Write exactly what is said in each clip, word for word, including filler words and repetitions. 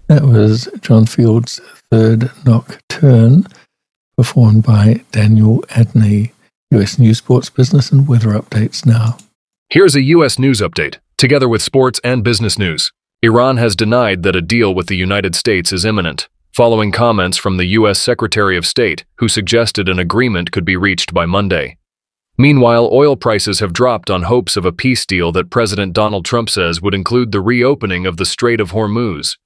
That was John Field's Third Nocturne, performed by Daniel Adney. U S News, Sports, Business, and Weather updates now. Here's a U S news update, together with sports and business news. Iran has denied that a deal with the United States is imminent, following comments from the U S Secretary of State, who suggested an agreement could be reached by Monday. Meanwhile, oil prices have dropped on hopes of a peace deal that President Donald Trump says would include the reopening of the Strait of Hormuz.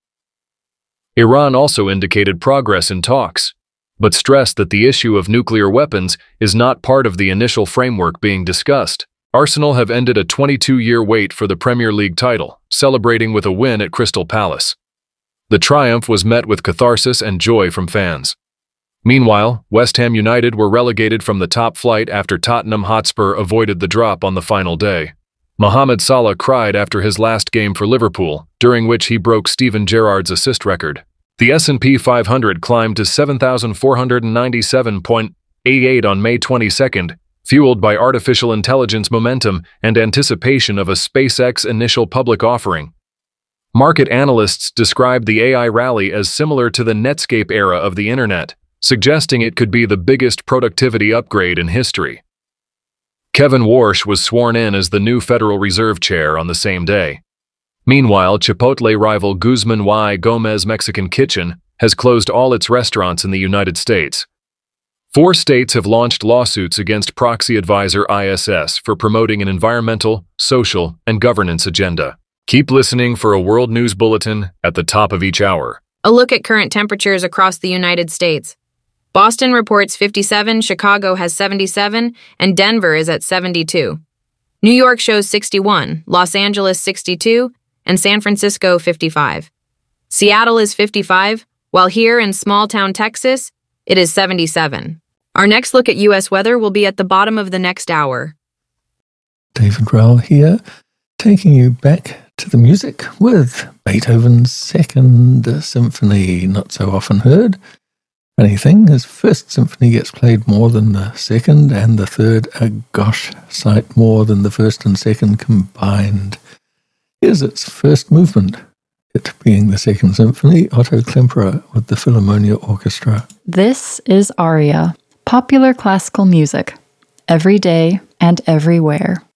Iran also indicated progress in talks, but stressed that the issue of nuclear weapons is not part of the initial framework being discussed. Arsenal have ended a twenty-two-year wait for the Premier League title, celebrating with a win at Crystal Palace. The triumph was met with catharsis and joy from fans. Meanwhile, West Ham United were relegated from the top flight after Tottenham Hotspur avoided the drop on the final day. Mohamed Salah cried after his last game for Liverpool, during which he broke Steven Gerrard's assist record. The S and P five hundred climbed to seven thousand four hundred ninety-seven point eight eight on May twenty-second, fueled by artificial intelligence momentum and anticipation of a SpaceX initial public offering. Market analysts described the A I rally as similar to the Netscape era of the Internet, suggesting it could be the biggest productivity upgrade in history. Kevin Warsh was sworn in as the new Federal Reserve Chair on the same day. Meanwhile, Chipotle rival Guzman Y. Gomez Mexican Kitchen has closed all its restaurants in the United States. Four states have launched lawsuits against proxy advisor I S S for promoting an environmental, social, and governance agenda. Keep listening for a World News Bulletin at the top of each hour. A look at current temperatures across the United States. Boston reports fifty-seven, Chicago has seventy-seven, and Denver is at seventy-two. New York shows sixty-one, Los Angeles sixty-two, and San Francisco fifty-five. Seattle is fifty-five, while here in small-town Texas, it is seventy-seven. Our next look at U S weather will be at the bottom of the next hour. David Rowell here, taking you back to the music with Beethoven's Second Symphony, not so often heard. Funny thing, his First Symphony gets played more than the second, and the third a gosh sight more than the first and second combined. Here's its first movement, it being the Second Symphony, Otto Klemperer with the Philharmonia Orchestra. This is Aria, popular classical music, every day and everywhere.